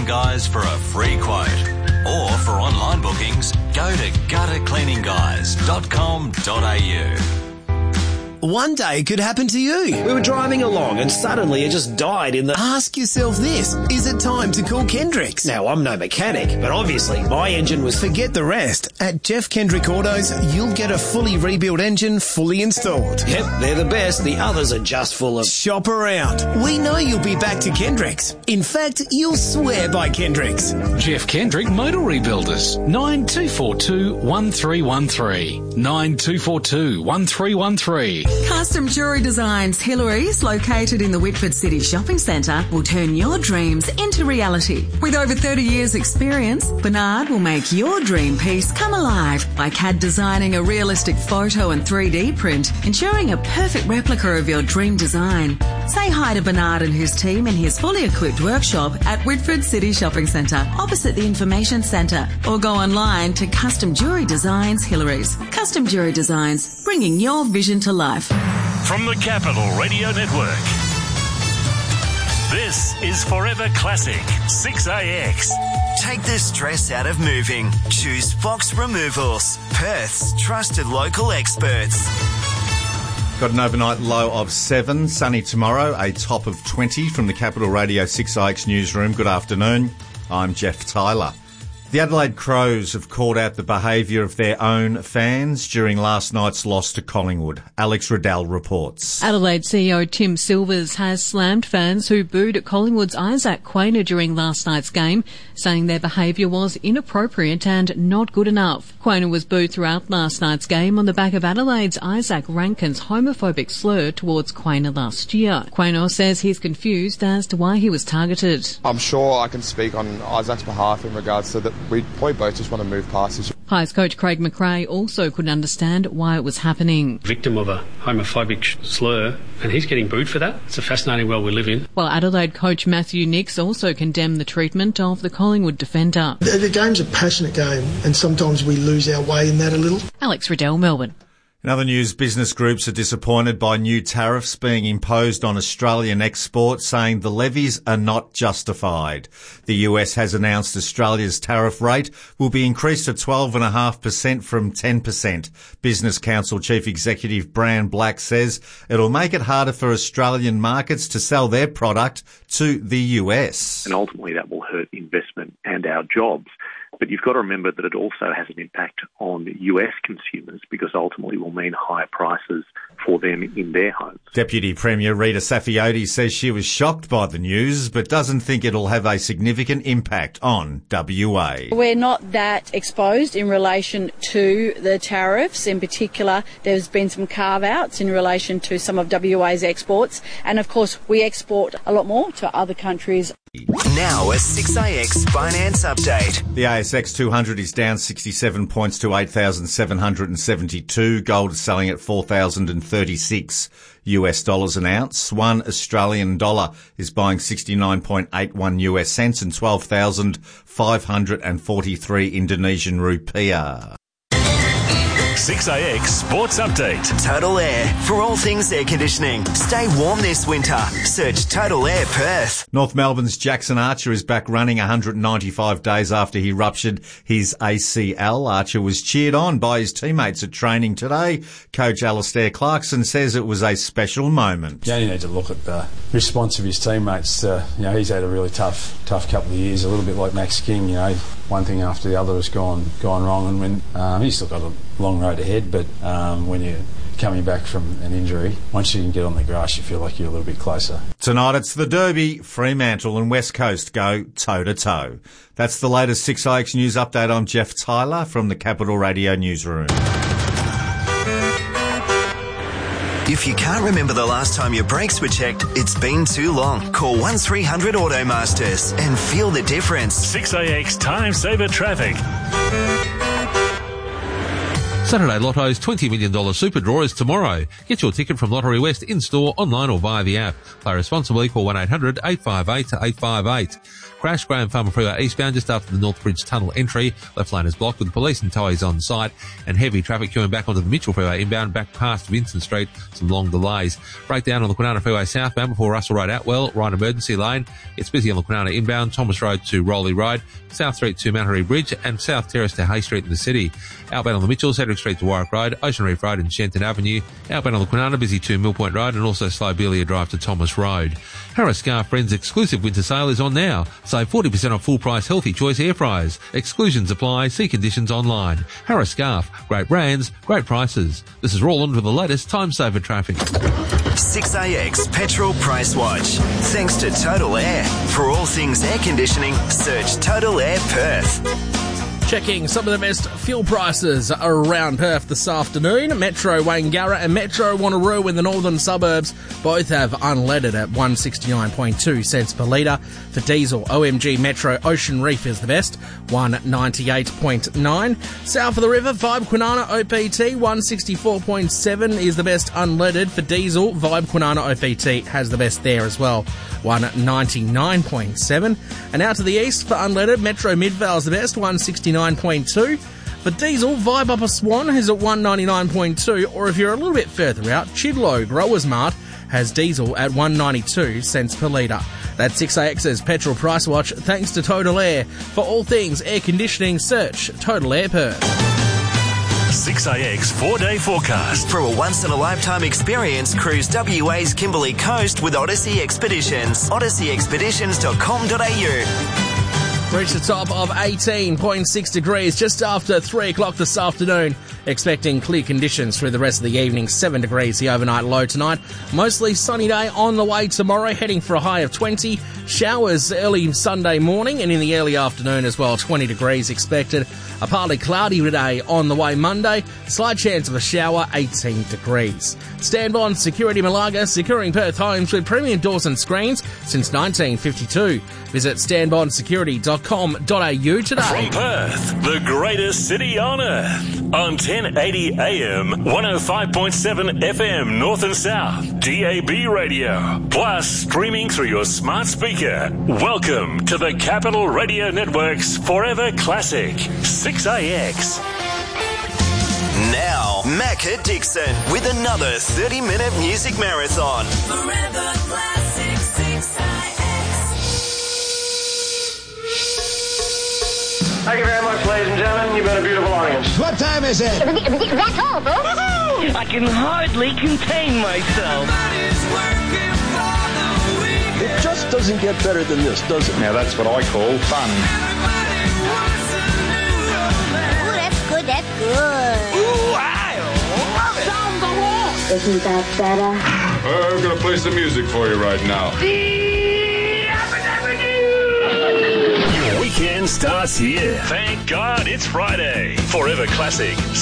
Guys for a free quote. Or for online bookings, go to guttercleaningguys.com.au. One day could happen to you. We were driving along and suddenly it just died in the... Ask yourself this, is it time to call Kendricks? Now, I'm no mechanic, but obviously my engine was... Forget the rest. At Jeff Kendrick Autos, you'll get a fully rebuilt engine fully installed. Yep, they're the best. The others are just full of... Shop around. We know you'll be back to Kendricks. In fact, you'll swear by Kendricks. Jeff Kendrick Motor Rebuilders. 9242 1313. 9242 1313. Custom Jewellery Designs Hillary's, located in the Whitford City Shopping Centre, will turn your dreams into reality. With over 30 years' experience, Bernard will make your dream piece come alive by CAD designing a realistic photo and 3D print, ensuring a perfect replica of your dream design. Say hi to Bernard and his team in his fully equipped workshop at Whitford City Shopping Centre, opposite the Information Centre, or go online to Custom Jewellery Designs Hillary's. Custom Jewellery Designs, bringing your vision to life. From the Capital Radio Network, this is Forever Classic 6AX. Take the stress out of moving. Choose Fox Removals, Perth's trusted local experts. Got an overnight low of 7, sunny tomorrow, a top of 20 from the Capital Radio 6IX newsroom. Good afternoon, I'm Jeff Tyler. The Adelaide Crows have called out the behaviour of their own fans during last night's loss to Collingwood. Alex Riddell reports. Adelaide CEO Tim Silvers has slammed fans who booed at Collingwood's Isaac Quaynor during last night's game, saying their behaviour was inappropriate and not good enough. Quaynor was booed throughout last night's game on the back of Adelaide's Isaac Rankin's homophobic slur towards Quaynor last year. Quaynor says he's confused as to why he was targeted. I'm sure I can speak on Isaac's behalf in regards to that. We probably both just want to move past this. Pies coach Craig McRae also couldn't understand why it was happening. Victim of a homophobic slur, and he's getting booed for that. It's a fascinating world we live in. While Adelaide coach Matthew Nicks also condemned the treatment of the Collingwood defender. The game's a passionate game, and sometimes we lose our way in that a little. Alex Riddell, Melbourne. In other news, business groups are disappointed by new tariffs being imposed on Australian exports, saying the levies are not justified. The US has announced Australia's tariff rate will be increased to 12.5% from 10%. Business Council Chief Executive Brian Black says it'll make it harder for Australian markets to sell their product to the US. And ultimately that will hurt investment and our jobs. But you've got to remember that it also has an impact on US consumers because ultimately will mean higher prices for them in their homes. Deputy Premier Rita Saffioti says she was shocked by the news but doesn't think it'll have a significant impact on WA. We're not that exposed in relation to the tariffs. In particular, there's been some carve-outs in relation to some of WA's exports. And of course, we export a lot more to other countries. Now a 6AX finance update. The ASX 200 is down 67 points to 8,772. Gold is selling at 4,036 US dollars an ounce. 1 Australian dollar is buying 69.81 US cents and 12,543 Indonesian rupiah. 6AX Sports Update. Total Air. For all things air conditioning. Stay warm this winter. Search Total Air Perth. North Melbourne's Jackson Archer is back running 195 days after he ruptured his ACL. Archer was cheered on by his teammates at training today. Coach Alistair Clarkson says it was a special moment. You only need to look at the response of his teammates. He's had a really tough couple of years, a little bit like Max King. One thing after the other has gone wrong, and when he's still got a long road ahead, but when you're coming back from an injury, once you can get on the grass, you feel like you're a little bit closer. Tonight it's the Derby. Fremantle and West Coast go toe-to-toe. That's the latest 6IX News Update. I'm Jeff Tyler from the Capital Radio Newsroom. If you can't remember the last time your brakes were checked, it's been too long. Call 1300 Automasters and feel the difference. 6AX Time Saver Traffic. Saturday Lotto's $20 million super draw is tomorrow. Get your ticket from Lottery West in-store, online or via the app. Play responsibly. Call 1-800-858-858. Crash Graham Farmer Freeway eastbound just after the Northbridge Tunnel entry. Left lane is blocked with police and towies on site, and heavy traffic queuing back onto the Mitchell Freeway inbound back past Vincent Street. Some long delays. Breakdown on the Kwinana Freeway southbound before Russell Road Outwell, right emergency lane. It's busy on the Kwinana inbound, Thomas Road to Rowley Road, South Street to Mount Harry Bridge, and South Terrace to Hay Street in the city. Outbound on the Mitchell, Cedric Street to Warwick Road, Ocean Reef Road and Shenton Avenue. Outbound on the Kwinana, busy to Mill Point Road and also Slobelia Drive to Thomas Road. Harris Scarf Friends exclusive winter sale is on now. Save 40% off full price Healthy Choice air fryers. Exclusions apply. See conditions online. Harris Scarf. Great brands, great prices. This is Roland with the latest time saver traffic. 6AX Petrol Price Watch. Thanks to Total Air. For all things air conditioning, search Total Air Perth. Checking some of the best fuel prices around Perth this afternoon. Metro Wangara and Metro Wanneroo in the northern suburbs both have unleaded at 169.2 cents per litre. For diesel, OMG Metro Ocean Reef is the best, 198.9. South of the river, Vibe Kwinana OPT, 164.7 is the best unleaded. For diesel, Vibe Kwinana OPT has the best there as well, 199.7. And out to the east for unleaded, Metro Midvale is the best, 169.2. For diesel, Vibe Upper Swan is at 199.2, or if you're a little bit further out, Chidlow Growers Mart has diesel at 192 cents per litre. That's 6AX's Petrol Price Watch, thanks to Total Air. For all things air conditioning, search Total Air Perth. 6AX 4-day forecast. For a once-in-a-lifetime experience, cruise WA's Kimberley Coast with Odyssey Expeditions. odysseyexpeditions.com.au. Reached the top of 18.6 degrees just after 3 o'clock this afternoon. Expecting clear conditions through the rest of the evening. 7 degrees the overnight low tonight. Mostly sunny day on the way tomorrow, heading for a high of 20. Showers early Sunday morning and in the early afternoon as well. 20 degrees expected. A partly cloudy day on the way Monday. Slight chance of a shower, 18 degrees. Stanbond Security Malaga, securing Perth homes with premium doors and screens since 1952. Visit stanbondsecurity.com.au today. From Perth, the greatest city on earth. On 1080 AM, 105.7 FM North and South, DAB radio. Plus, streaming through your smart speaker. Welcome to the Capital Radio Network's Forever Classic, 6AX. Now, Macca Dixon with another 30-minute music marathon. Forever Classic 6AX. Thank you very much, ladies and gentlemen. You've been a beautiful audience. What time is it? That's all, folks. I can hardly contain myself. It just doesn't get better than this, does it? Now that's what I call fun. Ooh, that's good, that's good. Ooh, I love it. Sound the wall. Isn't that better? I'm going to play some music for you right now. Your weekend starts here. Thank God it's Friday. Forever Classic.